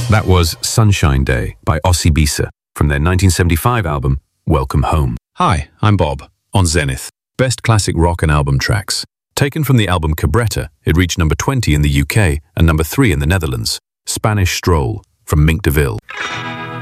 That was Sunshine Day by Ossie Bisa from their 1975 album, Welcome Home. Hi, I'm Bob, on Zenith. Best classic rock and album tracks. Taken from the album Cabretta, it reached number 20 in the UK and number 3 in the Netherlands. Spanish Stroll from Mink DeVille.